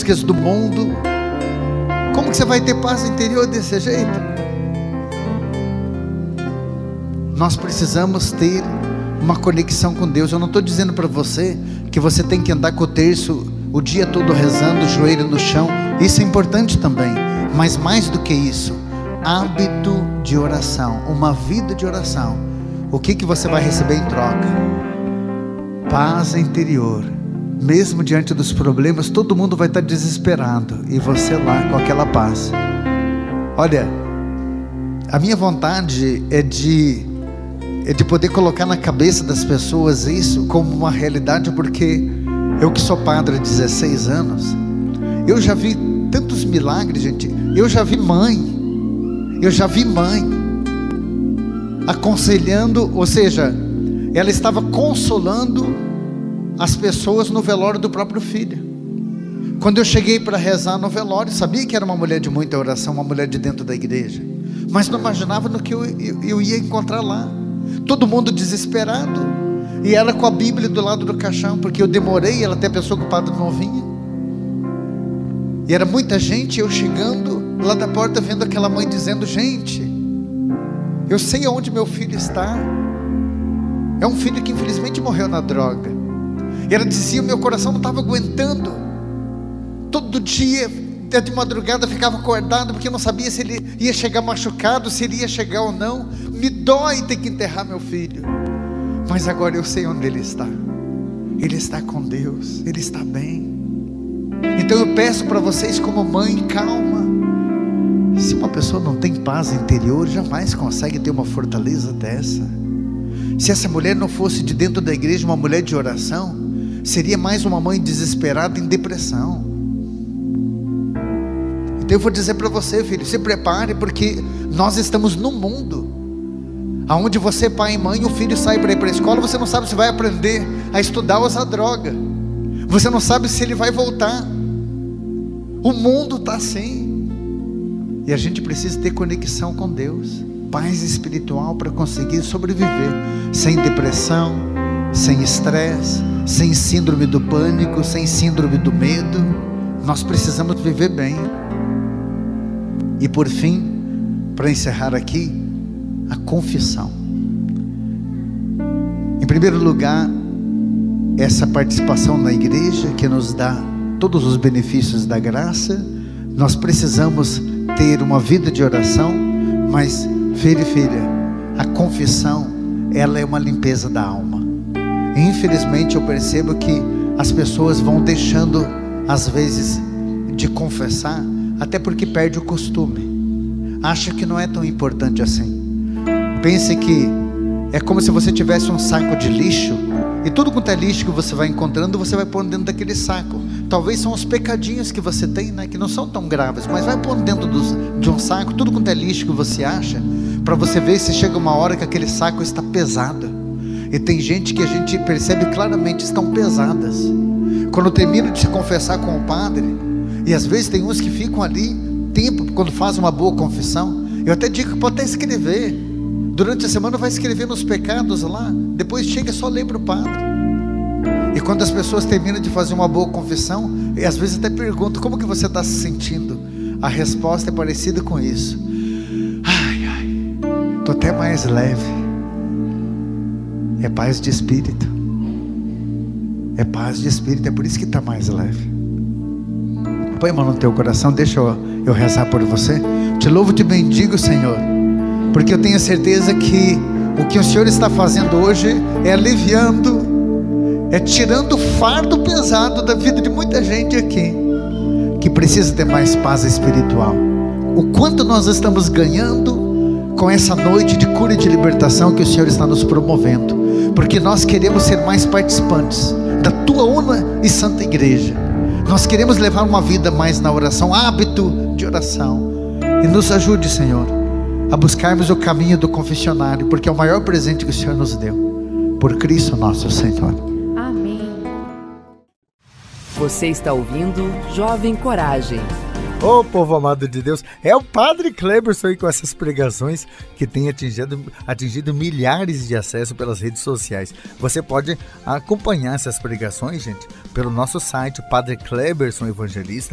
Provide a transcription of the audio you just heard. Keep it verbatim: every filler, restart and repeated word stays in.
buscas do mundo. Como que você vai ter paz interior desse jeito? Nós precisamos ter uma conexão com Deus. Eu não estou dizendo para você que você tem que andar com o terço o dia todo rezando, joelho no chão. Isso é importante também, mas mais do que isso, hábito de oração, uma vida de oração. O que que você vai receber em troca? Paz interior. Mesmo diante dos problemas, todo mundo vai estar desesperado, e você lá com aquela paz. Olha, a minha vontade é de é de poder colocar na cabeça das pessoas isso como uma realidade, porque eu que sou padre há dezesseis anos, eu já vi tantos milagres, gente. Eu já vi mãe, eu já vi mãe aconselhando, ou seja, ela estava consolando as pessoas no velório do próprio filho. Quando eu cheguei para rezar no velório, sabia que era uma mulher de muita oração, uma mulher de dentro da igreja, mas não imaginava no que eu, eu, eu ia encontrar lá. Todo mundo desesperado, e ela com a Bíblia do lado do caixão, porque eu demorei, ela até pensou que o padre não vinha, e era muita gente. Eu chegando lá da porta, vendo aquela mãe dizendo: gente, eu sei aonde meu filho está. É um filho que infelizmente morreu na droga. E ela dizia: meu coração não estava aguentando. Todo dia, até de madrugada, ficava acordado, porque eu não sabia se ele ia chegar machucado, se ele ia chegar ou não. Me dói ter que enterrar meu filho, mas agora eu sei onde ele está. Ele está com Deus, ele está bem. Então eu peço para vocês, como mãe, calma. Se uma pessoa não tem paz interior, jamais consegue ter uma fortaleza dessa. Se essa mulher não fosse de dentro da igreja uma mulher de oração, seria mais uma mãe desesperada em depressão. Então eu vou dizer para você, filho, se prepare, porque nós estamos no mundo aonde você, pai e mãe, o filho sai para ir para a escola, você não sabe se vai aprender a estudar ou usar droga, você não sabe se ele vai voltar. O mundo está assim, e a gente precisa ter conexão com Deus, paz espiritual, para conseguir sobreviver sem depressão, sem estresse, sem síndrome do pânico, sem síndrome do medo. Nós precisamos viver bem. E por fim, para encerrar aqui, a confissão. Em primeiro lugar, essa participação na igreja que nos dá todos os benefícios da graça. Nós precisamos ter uma vida de oração, mas filho e filha, a confissão, ela é uma limpeza da alma. E infelizmente eu percebo que as pessoas vão deixando às vezes de confessar, até porque perde o costume, acha que não é tão importante assim. Pense que é como se você tivesse um saco de lixo, e tudo quanto é lixo que você vai encontrando, você vai pondo dentro daquele saco. Talvez são os pecadinhos que você tem, né, que não são tão graves, mas vai pondo dentro dos, de um saco, tudo quanto é lixo que você acha, para você ver se chega uma hora que aquele saco está pesado. E tem gente que a gente percebe claramente estão pesadas. Quando eu termino de se confessar com o padre, e às vezes tem uns que ficam ali tempo, quando fazem uma boa confissão, eu até digo que pode até escrever, durante a semana vai escrever nos pecados lá, depois chega só ler para o padre. E quando as pessoas terminam de fazer uma boa confissão, e às vezes até perguntam: como que você está se sentindo? A resposta é parecida com isso: ai, ai, estou até mais leve. É paz de espírito, é paz de espírito, é por isso que está mais leve. Põe a mão no teu coração, deixa eu, eu rezar por você. Te louvo e te bendigo, Senhor, porque eu tenho certeza que o que o Senhor está fazendo hoje é aliviando, é tirando o fardo pesado da vida de muita gente aqui, que precisa ter mais paz espiritual. O quanto nós estamos ganhando com essa noite de cura e de libertação que o Senhor está nos promovendo, porque nós queremos ser mais participantes da tua una e santa igreja. Nós queremos levar uma vida mais na oração, hábito de oração. E nos ajude, Senhor, a buscarmos o caminho do confessionário, porque é o maior presente que o Senhor nos deu, por Cristo nosso Senhor. Amém. Você está ouvindo Jovem Coragem. Ô oh, povo amado de Deus, é o Padre Cleberson aí com essas pregações que tem atingido, atingido milhares de acessos pelas redes sociais. Você pode acompanhar essas pregações, gente, pelo nosso site, Padre Cleberson Evangelista.